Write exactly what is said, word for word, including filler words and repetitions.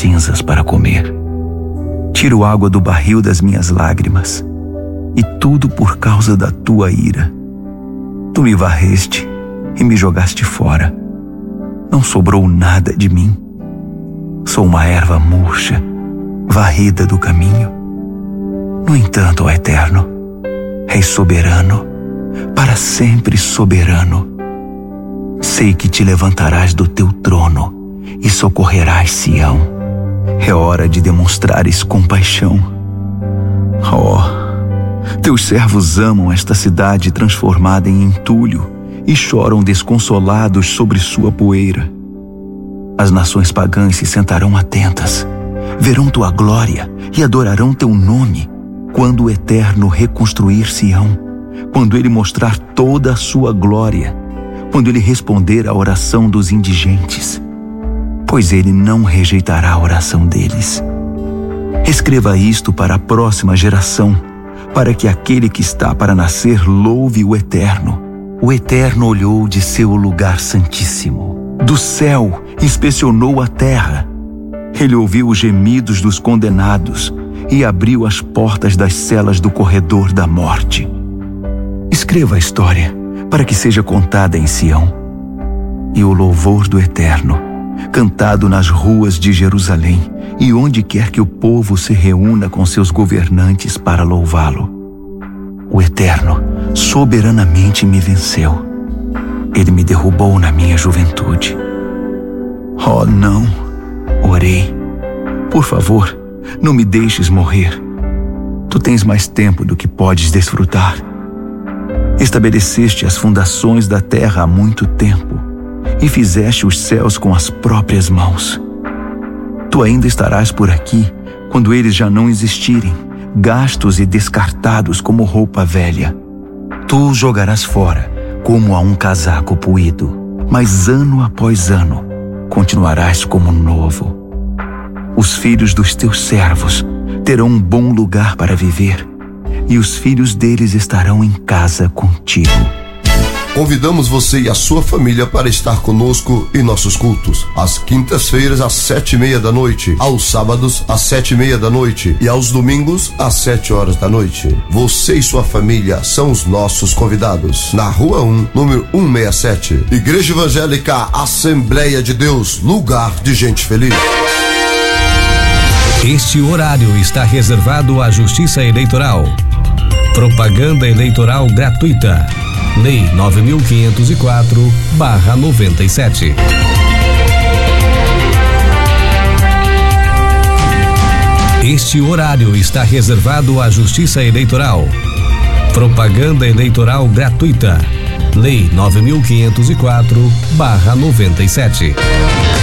cinzas para comer. Tiro água do barril das minhas lágrimas, e tudo por causa da tua ira. Tu me varreste e me jogaste fora. Não sobrou nada de mim. Sou uma erva murcha, varrida do caminho. No entanto, ó Eterno, és soberano, para sempre soberano. Sei que te levantarás do teu trono e socorrerás Sião. É hora de demonstrares compaixão. Oh, teus servos amam esta cidade transformada em entulho e choram desconsolados sobre sua poeira. As nações pagãs se sentarão atentas, verão tua glória e adorarão teu nome quando o Eterno reconstruir Sião, quando ele mostrar toda a sua glória, quando ele responder à oração dos indigentes, pois ele não rejeitará a oração deles. Escreva isto para a próxima geração, para que aquele que está para nascer louve o Eterno. O Eterno olhou de seu lugar santíssimo. Do céu inspecionou a terra. Ele ouviu os gemidos dos condenados e abriu as portas das celas do corredor da morte. Escreva a história para que seja contada em Sião, e o louvor do Eterno cantado nas ruas de Jerusalém e onde quer que o povo se reúna com seus governantes para louvá-lo. O Eterno soberanamente me venceu. Ele me derrubou na minha juventude. Oh, não! Orei. Por favor, não me deixes morrer. Tu tens mais tempo do que podes desfrutar. Estabeleceste as fundações da terra há muito tempo e fizeste os céus com as próprias mãos. Tu ainda estarás por aqui quando eles já não existirem, gastos e descartados como roupa velha. Tu os jogarás fora como a um casaco puído, mas ano após ano continuarás como novo. Os filhos dos teus servos terão um bom lugar para viver, e os filhos deles estarão em casa contigo. Convidamos você e a sua família para estar conosco em nossos cultos. Às quintas-feiras, às sete e meia da noite. Aos sábados, às sete e meia da noite. E aos domingos, às sete horas da noite. Você e sua família são os nossos convidados. Na Rua um, número cento e sessenta e sete. Igreja Evangélica Assembleia de Deus, lugar de gente feliz. Este horário está reservado à Justiça Eleitoral. Propaganda eleitoral gratuita. Lei nove mil quinhentos e quatro barra noventa e sete. Este horário está reservado à Justiça Eleitoral. Propaganda eleitoral gratuita. Lei nove mil quinhentos e quatro barra noventa e sete.